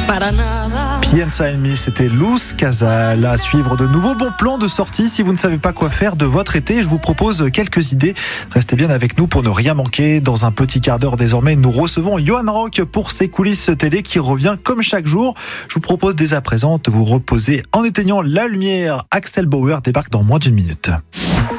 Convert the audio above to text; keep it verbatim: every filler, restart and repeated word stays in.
Piensa en mí, c'était Luz Casal. À suivre de nouveaux bons plans de sortie. Si vous ne savez pas quoi faire de votre été, je vous propose quelques idées. Restez bien avec nous pour ne rien manquer. Dans un petit quart d'heure désormais, nous recevons Johan Rock pour ses coulisses télé qui revient comme chaque jour. Je vous propose dès à présent de vous reposer en éteignant la lumière. Axel Bauer débarque dans moins d'une minute.